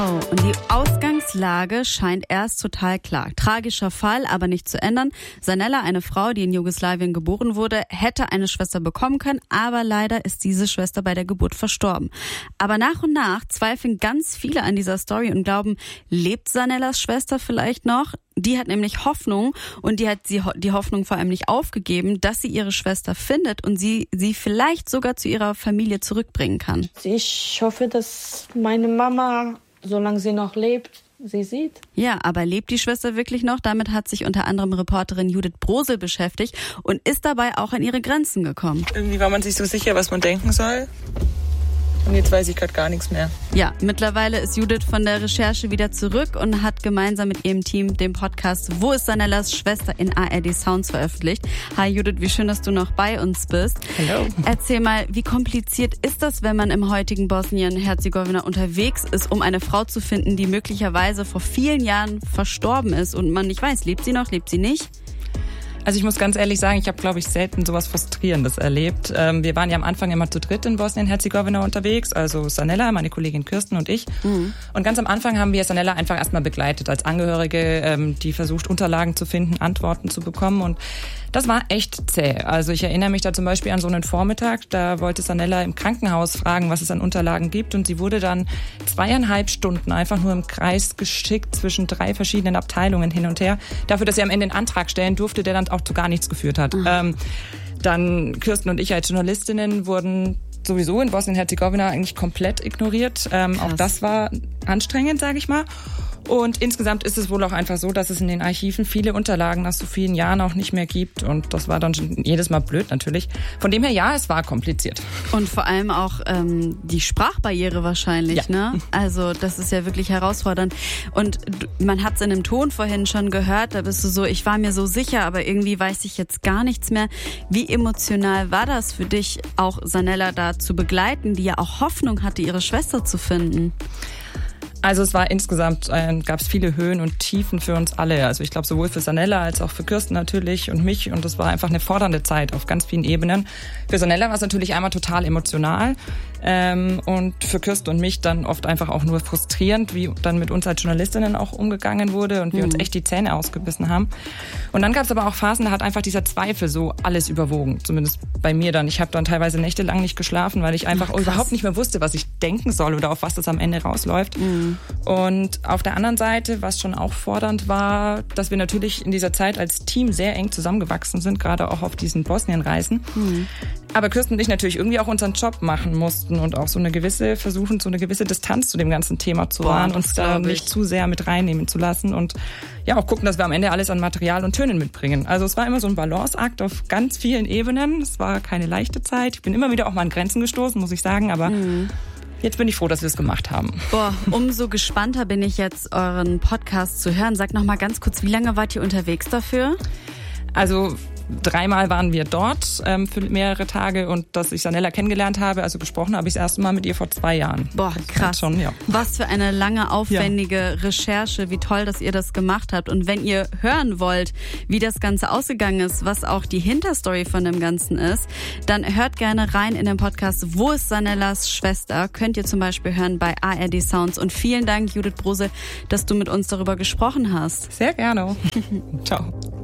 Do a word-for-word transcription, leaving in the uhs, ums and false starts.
Oh, und die Ausgangslage scheint erst total klar. Tragischer Fall, aber nicht zu ändern. Sanella, eine Frau, die in Jugoslawien geboren wurde, hätte eine Schwester bekommen können, aber leider ist diese Schwester bei der Geburt verstorben. Aber nach und nach zweifeln ganz viele an dieser Story und glauben, lebt Sanellas Schwester vielleicht noch? Die hat nämlich Hoffnung und die hat sie die Hoffnung vor allem nicht aufgegeben, dass sie ihre Schwester findet und sie sie vielleicht sogar zu ihrer Familie zurückbringen kann. Ich hoffe, dass meine Mama, solange sie noch lebt, sie sieht. Ja, aber lebt die Schwester wirklich noch? Damit hat sich unter anderem Reporterin Judith Brosel beschäftigt und ist dabei auch an ihre Grenzen gekommen. Irgendwie war man sich so sicher, was man denken soll. Und jetzt weiß ich gerade gar nichts mehr. Ja, mittlerweile ist Judith von der Recherche wieder zurück und hat gemeinsam mit ihrem Team den Podcast Wo ist Sanellas Schwester in A R D Sounds veröffentlicht. Hi Judith, wie schön, dass du noch bei uns bist. Hallo. Erzähl mal, wie kompliziert ist das, wenn man im heutigen Bosnien-Herzegowina unterwegs ist, um eine Frau zu finden, die möglicherweise vor vielen Jahren verstorben ist und man nicht weiß, lebt sie noch, lebt sie nicht? Also ich muss ganz ehrlich sagen, ich habe, glaube ich, selten sowas Frustrierendes erlebt. Ähm, wir waren ja am Anfang immer zu dritt in Bosnien-Herzegowina unterwegs, also Sanella, meine Kollegin Kirsten und ich. Mhm. Und ganz am Anfang haben wir Sanella einfach erstmal begleitet als Angehörige, ähm, die versucht, Unterlagen zu finden, Antworten zu bekommen. Und das war echt zäh. Also ich erinnere mich da zum Beispiel an so einen Vormittag, da wollte Sanella im Krankenhaus fragen, was es an Unterlagen gibt. Und sie wurde dann zweieinhalb Stunden einfach nur im Kreis geschickt zwischen drei verschiedenen Abteilungen hin und her. Dafür, dass sie am Ende einen Antrag stellen durfte, der dann auch zu gar nichts geführt hat. Mhm. Ähm, dann Kirsten und ich als Journalistinnen wurden sowieso in Bosnien-Herzegowina eigentlich komplett ignoriert. Ähm, auch das war anstrengend, sage ich mal. Und insgesamt ist es wohl auch einfach so, dass es in den Archiven viele Unterlagen nach so vielen Jahren auch nicht mehr gibt. Und das war dann schon jedes Mal blöd natürlich. Von dem her, ja, es war kompliziert. Und vor allem auch ähm, die Sprachbarriere wahrscheinlich, ja. Ne? Also das ist ja wirklich herausfordernd. Und man hat es in dem Ton vorhin schon gehört, da bist du so, ich war mir so sicher, aber irgendwie weiß ich jetzt gar nichts mehr. Wie emotional war das für dich, auch Sanella da zu begleiten, die ja auch Hoffnung hatte, ihre Schwester zu finden? Also es war insgesamt, äh, gab es viele Höhen und Tiefen für uns alle. Also ich glaube sowohl für Sanella als auch für Kirsten natürlich und mich. Und das war einfach eine fordernde Zeit auf ganz vielen Ebenen. Für Sanella war es natürlich einmal total emotional ähm, und für Kirsten und mich dann oft einfach auch nur frustrierend, wie dann mit uns als Journalistinnen auch umgegangen wurde und wir mhm. uns echt die Zähne ausgebissen haben. Und dann gab es aber auch Phasen, da hat einfach dieser Zweifel so alles überwogen. Zumindest bei mir dann. Ich habe dann teilweise nächtelang nicht geschlafen, weil ich einfach Ach, überhaupt nicht mehr wusste, was ich denken soll oder auf was das am Ende rausläuft. Mhm. Und auf der anderen Seite, was schon auch fordernd war, dass wir natürlich in dieser Zeit als Team sehr eng zusammengewachsen sind, gerade auch auf diesen Bosnien-Reisen. Mhm. Aber Kirsten und ich natürlich irgendwie auch unseren Job machen mussten und auch so eine gewisse, versuchen so eine gewisse Distanz zu dem ganzen Thema zu wahren, uns da nicht zu sehr mit reinnehmen zu lassen und ja auch gucken, dass wir am Ende alles an Material und Tönen mitbringen. Also es war immer so ein Balanceakt auf ganz vielen Ebenen. Es war keine leichte Zeit. Ich bin immer wieder auch mal an Grenzen gestoßen, muss ich sagen, aber mhm. Jetzt bin ich froh, dass wir es gemacht haben. Boah, umso gespannter bin ich jetzt, euren Podcast zu hören. Sag noch mal ganz kurz, wie lange wart ihr unterwegs dafür? Also dreimal waren wir dort ähm, für mehrere Tage und dass ich Sanella kennengelernt habe, also gesprochen habe ich das erste Mal mit ihr vor zwei Jahren. Boah, krass. Schon, ja. Was für eine lange, aufwendige ja. Recherche. Wie toll, dass ihr das gemacht habt. Und wenn ihr hören wollt, wie das Ganze ausgegangen ist, was auch die Hinterstory von dem Ganzen ist, dann hört gerne rein in den Podcast Wo ist Sanellas Schwester? Könnt ihr zum Beispiel hören bei A R D Sounds. Und vielen Dank, Judith Brosel, dass du mit uns darüber gesprochen hast. Sehr gerne. Ciao.